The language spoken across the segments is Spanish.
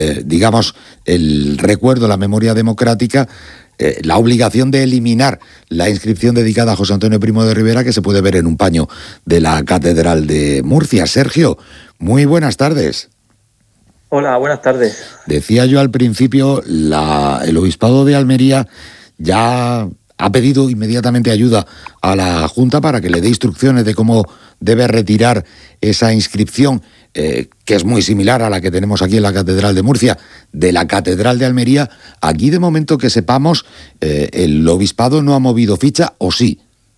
digamos, el recuerdo, la memoria democrática, la obligación de eliminar la inscripción dedicada a José Antonio Primo de Rivera, que se puede ver en un paño de la Catedral de Murcia. Sergio, muy buenas tardes. Hola, buenas tardes. Decía yo al principio, el Obispado de Almería ya ha pedido inmediatamente ayuda a la Junta para que le dé instrucciones de cómo debe retirar esa inscripción, que es muy similar a la que tenemos aquí en la Catedral de Murcia, de la Catedral de Almería. Aquí, de momento que sepamos, el Obispado no ha movido ficha, ¿o sí?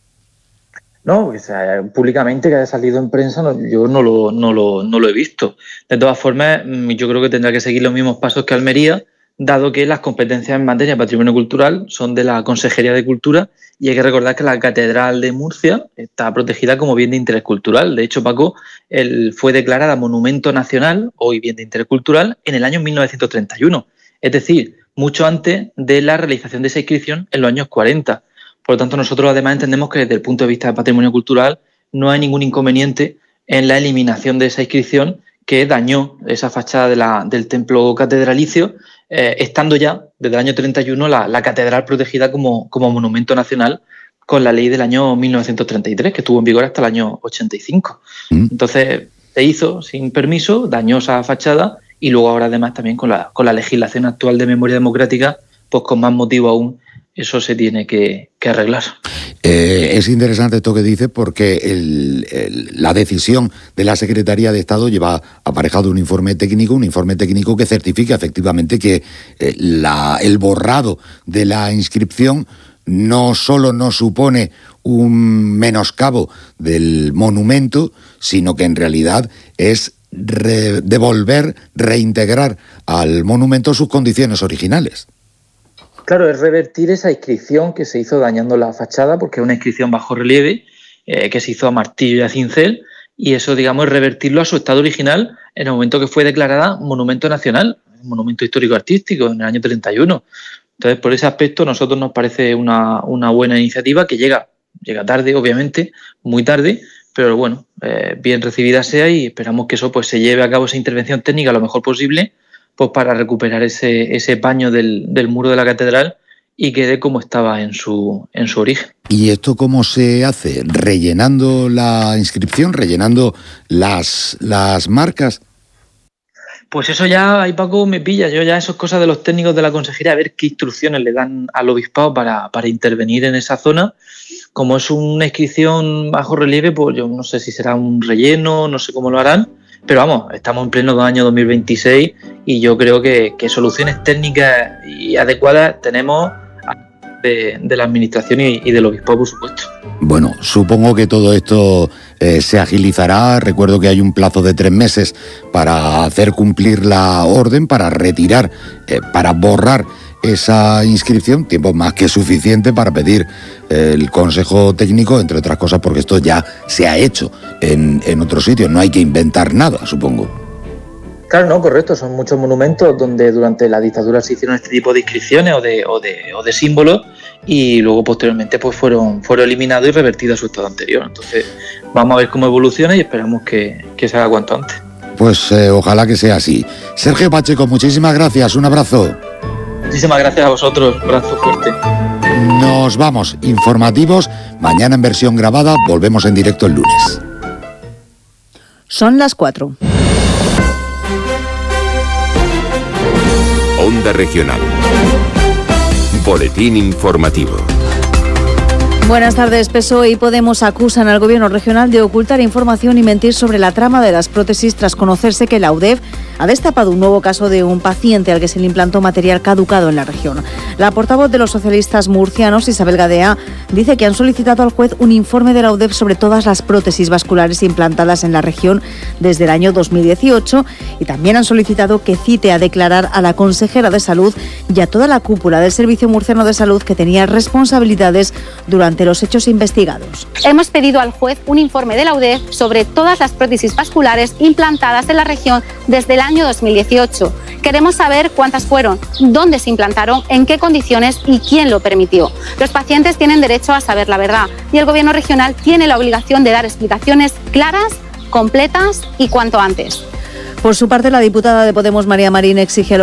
No, o sea, públicamente que haya salido en prensa, yo no lo he visto. De todas formas, yo creo que tendrá que seguir los mismos pasos que Almería, dado que las competencias en materia de patrimonio cultural son de la Consejería de Cultura, y hay que recordar que la Catedral de Murcia está protegida como bien de interés cultural. De hecho, Paco, fue declarada Monumento Nacional, hoy bien de interés cultural, en el año 1931. Es decir, mucho antes de la realización de esa inscripción en los años 40. Por lo tanto, nosotros además entendemos que desde el punto de vista del patrimonio cultural no hay ningún inconveniente en la eliminación de esa inscripción que dañó esa fachada del templo catedralicio, estando ya desde el año 31 la catedral protegida como monumento nacional con la ley del año 1933, que estuvo en vigor hasta el año 85. Entonces se hizo sin permiso, dañó esa fachada, y luego ahora además también con la legislación actual de memoria democrática, pues con más motivo aún eso se tiene que arreglar. Es interesante esto que dice, porque la decisión de la Secretaría de Estado lleva aparejado un informe técnico que certifica efectivamente que el borrado de la inscripción no solo no supone un menoscabo del monumento, sino que en realidad es reintegrar al monumento sus condiciones originales. Claro, es revertir esa inscripción que se hizo dañando la fachada, porque es una inscripción bajo relieve que se hizo a martillo y a cincel, y eso, digamos, es revertirlo a su estado original en el momento que fue declarada Monumento Nacional, Monumento Histórico-Artístico, en el año 31. Entonces, por ese aspecto, a nosotros nos parece una buena iniciativa que llega tarde, obviamente, muy tarde, pero bueno, bien recibida sea, y esperamos que eso pues se lleve a cabo, esa intervención técnica, lo mejor posible, pues para recuperar ese paño del muro de la catedral y quede como estaba en su origen. ¿Y esto cómo se hace? ¿Rellenando la inscripción? ¿Rellenando las marcas? Pues eso ya, ahí Paco me pilla, yo ya eso es cosa de los técnicos de la consejería, a ver qué instrucciones le dan al obispado para intervenir en esa zona. Como es una inscripción bajo relieve, pues yo no sé si será un relleno, no sé cómo lo harán. Pero vamos, estamos en pleno año 2026 y yo creo que soluciones técnicas y adecuadas tenemos de la administración y del obispado, por supuesto. Bueno, supongo que todo esto se agilizará. Recuerdo que hay un plazo de 3 meses para hacer cumplir la orden, para retirar, para borrar esa inscripción, tiempo más que suficiente para pedir el consejo técnico, entre otras cosas porque esto ya se ha hecho en otros sitios, no hay que inventar nada, supongo. Claro, no, correcto, son muchos monumentos donde durante la dictadura se hicieron este tipo de inscripciones o de símbolos, y luego posteriormente pues fueron eliminados y revertidos a su estado anterior. Entonces vamos a ver cómo evoluciona y esperamos que se haga cuanto antes. Pues ojalá que sea así. Sergio Pacheco, muchísimas gracias, un abrazo. Muchísimas gracias a vosotros, un abrazo fuerte. Nos vamos, informativos, mañana en versión grabada, volvemos en directo el lunes. Son las 4. Onda Regional. Boletín informativo. Buenas tardes. PSOE y Podemos acusan al Gobierno regional de ocultar información y mentir sobre la trama de las prótesis tras conocerse que la UDEF ha destapado un nuevo caso de un paciente al que se le implantó material caducado en la región. La portavoz de los socialistas murcianos, Isabel Gadea, dice que han solicitado al juez un informe de la UDEF sobre todas las prótesis vasculares implantadas en la región desde el año 2018, y también han solicitado que cite a declarar a la consejera de Salud y a toda la cúpula del Servicio Murciano de Salud que tenía responsabilidades durante los hechos investigados. Hemos pedido al juez un informe de la UDEF sobre todas las prótesis vasculares implantadas en la región desde el año 2018. Queremos saber cuántas fueron, dónde se implantaron, en qué condiciones y quién lo permitió. Los pacientes tienen derecho a saber la verdad y el Gobierno regional tiene la obligación de dar explicaciones claras, completas y cuanto antes. Por su parte, la diputada de Podemos, María Marín, exige